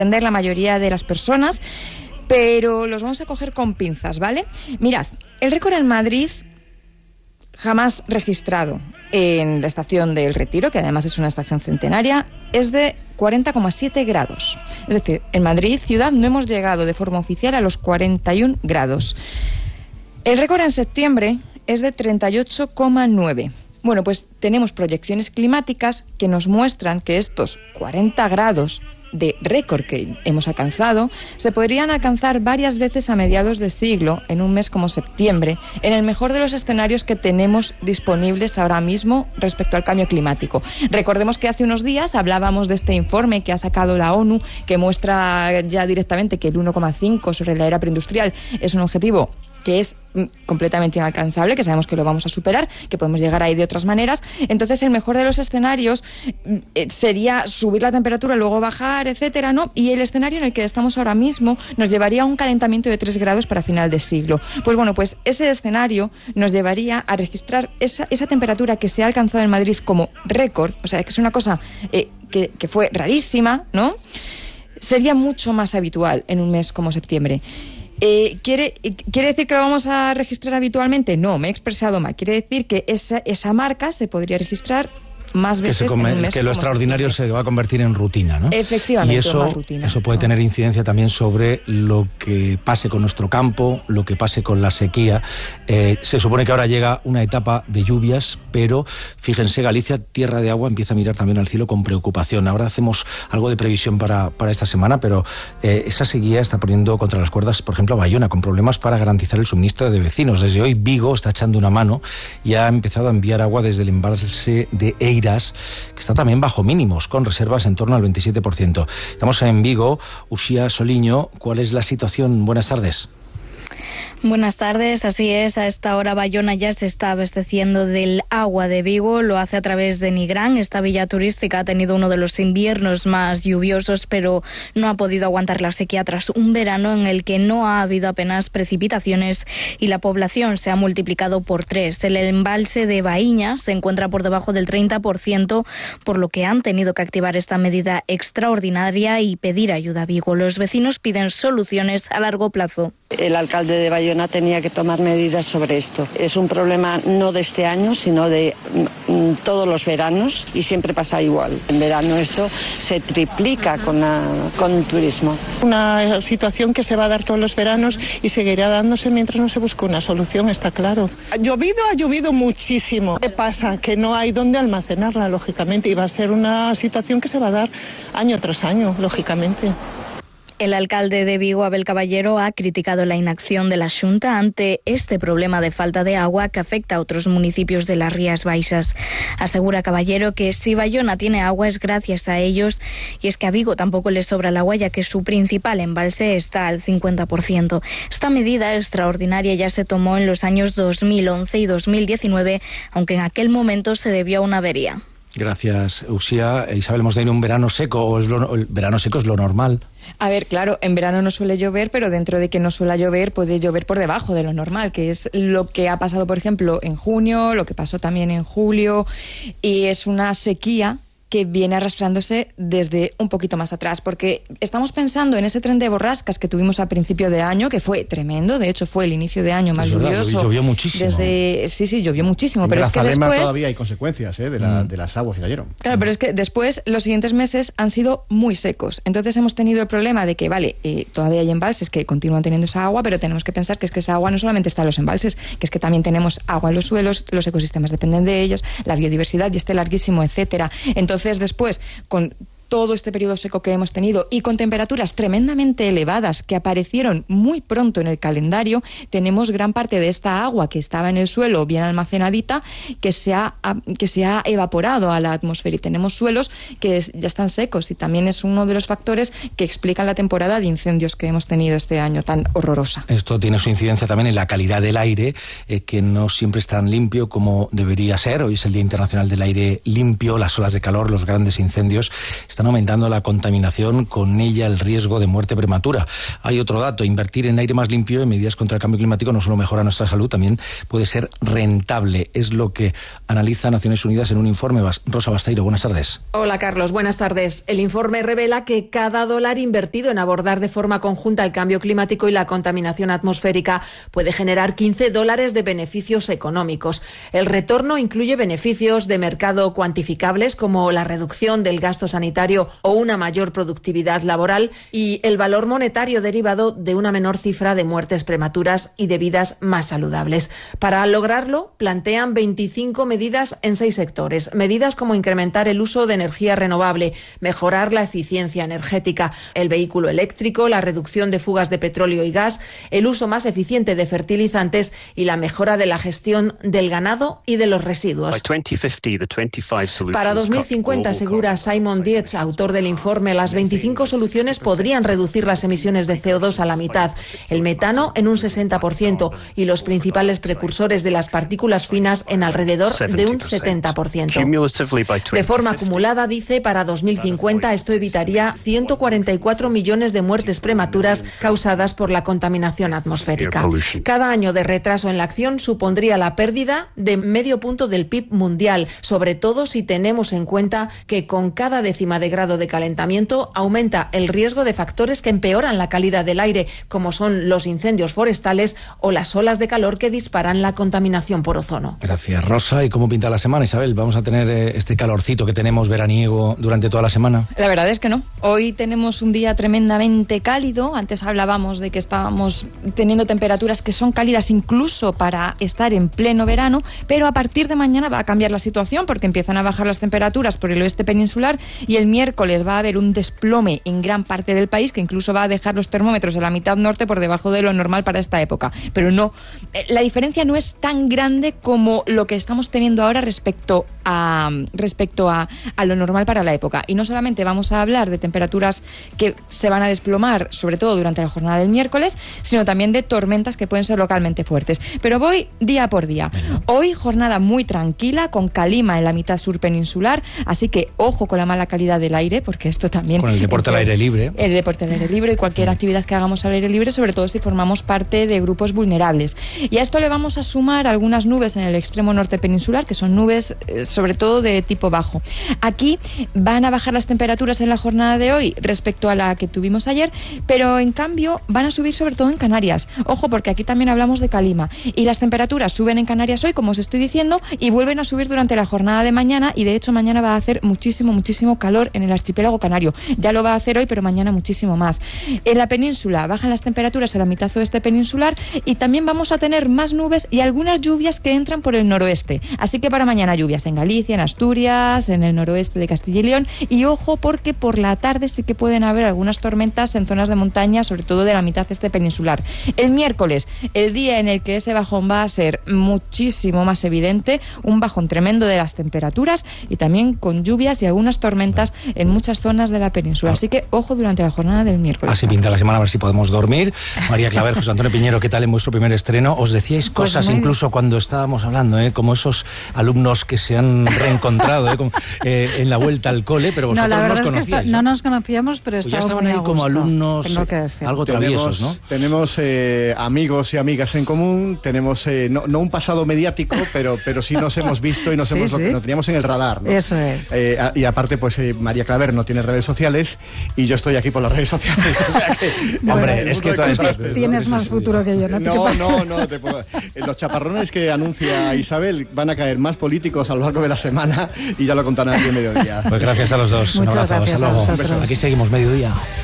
entender la mayoría de las personas, pero los vamos a coger con pinzas, ¿vale? Mirad, el récord en Madrid jamás registrado en la estación del Retiro, que además es una estación centenaria, es de 40,7 grados. Es decir, en Madrid, ciudad, no hemos llegado de forma oficial a los 41 grados. El récord en septiembre es de 38,9. Bueno, pues tenemos proyecciones climáticas que nos muestran que estos 40 grados de récord que hemos alcanzado se podrían alcanzar varias veces a mediados de siglo, en un mes como septiembre, en el mejor de los escenarios que tenemos disponibles ahora mismo respecto al cambio climático. Recordemos que hace unos días hablábamos de este informe que ha sacado la ONU, que muestra ya directamente que el 1,5 sobre la era preindustrial es un objetivo que es completamente inalcanzable, que sabemos que lo vamos a superar, que podemos llegar ahí de otras maneras. Entonces, el mejor de los escenarios sería subir la temperatura, luego bajar, etcétera, ¿no? Y el escenario en el que estamos ahora mismo nos llevaría a un calentamiento de 3 grados para final de siglo. Pues bueno, pues ese escenario nos llevaría a registrar esa temperatura que se ha alcanzado en Madrid como récord, o sea, que es una cosa que fue rarísima, ¿no? Sería mucho más habitual en un mes como septiembre. ¿Quiere decir que lo vamos a registrar habitualmente? No, me he expresado mal. Quiere decir que esa marca se podría registrar más veces en un mes. Que lo extraordinario se va a convertir en rutina, ¿no? Efectivamente, y eso, más rutina. Eso puede tener incidencia también sobre lo que pase con nuestro campo, lo que pase con la sequía. Se supone que ahora llega una etapa de lluvias, pero fíjense, Galicia, tierra de agua, empieza a mirar también al cielo con preocupación. Ahora hacemos algo de previsión para esta semana, pero esa sequía está poniendo contra las cuerdas, por ejemplo, a Bayona, con problemas para garantizar el suministro de vecinos. Desde hoy Vigo está echando una mano y ha empezado a enviar agua desde el embalse de Eira, que está también bajo mínimos, con reservas en torno al 27%. Estamos en Vigo. Uxía Soliño, ¿cuál es la situación? Buenas tardes. Buenas tardes, así es, a esta hora Bayona ya se está abasteciendo del agua de Vigo, lo hace a través de Nigrán. Esta villa turística ha tenido uno de los inviernos más lluviosos, pero no ha podido aguantar la sequía tras un verano en el que no ha habido apenas precipitaciones y la población se ha multiplicado por 3. El embalse de Baíña se encuentra por debajo del 30%, por lo que han tenido que activar esta medida extraordinaria y pedir ayuda a Vigo. Los vecinos piden soluciones a largo plazo. El alcalde de Bayona tenía que tomar medidas sobre esto. Es un problema no de este año, sino de todos los veranos y siempre pasa igual. En verano esto se triplica con el turismo. Una situación que se va a dar todos los veranos y seguirá dándose mientras no se busque una solución, está claro. Ha llovido muchísimo. ¿Qué pasa? Que no hay dónde almacenarla, lógicamente, y va a ser una situación que se va a dar año tras año, lógicamente. El alcalde de Vigo, Abel Caballero, ha criticado la inacción de la Xunta ante este problema de falta de agua que afecta a otros municipios de las Rías Baixas. Asegura Caballero que si Bayona tiene agua es gracias a ellos, y es que a Vigo tampoco le sobra el agua, ya que su principal embalse está al 50%. Esta medida extraordinaria ya se tomó en los años 2011 y 2019, aunque en aquel momento se debió a una avería. Gracias, Uxía. Isabel Mosdeino, ¿un verano seco o el verano seco es lo normal? A ver, claro, en verano no suele llover, pero dentro de que no suele llover, puede llover por debajo de lo normal, que es lo que ha pasado, por ejemplo, en junio, lo que pasó también en julio, y es una sequía que viene arrastrándose desde un poquito más atrás, porque estamos pensando en ese tren de borrascas que tuvimos a principio de año, que fue tremendo, de hecho fue el inicio de año más lluvioso. Llovió muchísimo. Sí, llovió muchísimo, pero es que después todavía hay consecuencias de las aguas que cayeron. Claro, pero es que después los siguientes meses han sido muy secos, entonces hemos tenido el problema de que, todavía hay embalses que continúan teniendo esa agua, pero tenemos que pensar que es que esa agua no solamente está en los embalses, que es que también tenemos agua en los suelos, los ecosistemas dependen de ellos, la biodiversidad y este larguísimo, etcétera. Entonces después, con todo este periodo seco que hemos tenido y con temperaturas tremendamente elevadas que aparecieron muy pronto en el calendario, tenemos gran parte de esta agua que estaba en el suelo bien almacenadita que se ha evaporado a la atmósfera, y tenemos suelos que ya están secos, y también es uno de los factores que explican la temporada de incendios que hemos tenido este año tan horrorosa. Esto tiene su incidencia también en la calidad del aire, que no siempre es tan limpio como debería ser. Hoy es el Día Internacional del Aire Limpio, las olas de calor, los grandes incendios están están aumentando la contaminación, con ella el riesgo de muerte prematura. Hay otro dato: invertir en aire más limpio, en medidas contra el cambio climático, no solo mejora nuestra salud, también puede ser rentable. Es lo que analiza Naciones Unidas en un informe. Rosa Basteiro, buenas tardes. Hola Carlos, buenas tardes. El informe revela que cada dólar invertido en abordar de forma conjunta el cambio climático y la contaminación atmosférica puede generar $15 de beneficios económicos. El retorno incluye beneficios de mercado cuantificables como la reducción del gasto sanitario o una mayor productividad laboral, y el valor monetario derivado de una menor cifra de muertes prematuras y de vidas más saludables. Para lograrlo, plantean 25 medidas en 6 sectores. Medidas como incrementar el uso de energía renovable, mejorar la eficiencia energética, el vehículo eléctrico, la reducción de fugas de petróleo y gas, el uso más eficiente de fertilizantes y la mejora de la gestión del ganado y de los residuos. Para 2050, asegura Simon Dietz, autor del informe, las 25 soluciones podrían reducir las emisiones de CO2 a la mitad, el metano en un 60% y los principales precursores de las partículas finas en alrededor de un 70%. De forma acumulada, dice, para 2050 esto evitaría 144 millones de muertes prematuras causadas por la contaminación atmosférica. Cada año de retraso en la acción supondría la pérdida de medio punto del PIB mundial, sobre todo si tenemos en cuenta que con cada décima de grado de calentamiento aumenta el riesgo de factores que empeoran la calidad del aire, como son los incendios forestales o las olas de calor que disparan la contaminación por ozono. Gracias, Rosa. ¿Y cómo pinta la semana, Isabel? ¿Vamos a tener este calorcito que tenemos veraniego durante toda la semana? La verdad es que no. Hoy tenemos un día tremendamente cálido. Antes hablábamos de que estábamos teniendo temperaturas que son cálidas incluso para estar en pleno verano, pero a partir de mañana va a cambiar la situación porque empiezan a bajar las temperaturas por el oeste peninsular y el miércoles va a haber un desplome en gran parte del país que incluso va a dejar los termómetros en la mitad norte por debajo de lo normal para esta época. Pero no, la diferencia no es tan grande como lo que estamos teniendo ahora respecto a lo normal para la época. Y no solamente vamos a hablar de temperaturas que se van a desplomar, sobre todo durante la jornada del miércoles, sino también de tormentas que pueden ser localmente fuertes. Pero voy día por día. Hoy jornada muy tranquila, con calima en la mitad sur peninsular, así que ojo con la mala calidad del aire, porque esto también... Con el deporte al aire libre. El deporte al aire libre y cualquier actividad que hagamos al aire libre, sobre todo si formamos parte de grupos vulnerables. Y a esto le vamos a sumar algunas nubes en el extremo norte peninsular, que son nubes sobre todo de tipo bajo. Aquí van a bajar las temperaturas en la jornada de hoy respecto a la que tuvimos ayer, pero en cambio van a subir sobre todo en Canarias. Ojo, porque aquí también hablamos de calima. Y las temperaturas suben en Canarias hoy, como os estoy diciendo, y vuelven a subir durante la jornada de mañana, y de hecho mañana va a hacer muchísimo calor en el archipiélago canario. Ya lo va a hacer hoy, pero mañana muchísimo más. En la península bajan las temperaturas en la mitad oeste peninsular y también vamos a tener más nubes y algunas lluvias que entran por el noroeste. Así que para mañana lluvias en Galicia, en Asturias, en el noroeste de Castilla y León, y ojo porque por la tarde sí que pueden haber algunas tormentas en zonas de montaña, sobre todo de la mitad este peninsular. El miércoles, el día en el que ese bajón va a ser muchísimo más evidente, un bajón tremendo de las temperaturas y también con lluvias y algunas tormentas en muchas zonas de la península. Así que ojo durante la jornada del miércoles. Así pinta la semana, a ver si podemos dormir. María Claver, José Antonio Piñero, ¿qué tal en vuestro primer estreno? Os decíais cosas incluso cuando estábamos hablando, como esos alumnos que se han reencontrado en la vuelta al cole, pero vosotros no os conocíais. No nos conocíamos, pero pues ya estaban ahí como alumnos algo traviesos, ¿no? Tenemos amigos y amigas en común, tenemos no un pasado mediático, pero sí nos hemos visto y nos teníamos en el radar, ¿no? Eso es. Y aparte, pues María Claver no tiene redes sociales y yo estoy aquí por las redes sociales, o sea que... Hombre, es que tienes más futuro que yo, ¿no? No, te puedo... Los chaparrones que anuncia Isabel van a caer más políticos a lo largo de la semana y ya lo contarán aquí en mediodía. Pues gracias a los dos. Muchas un abrazo, gracias hasta luego. a vosotros. Aquí seguimos mediodía.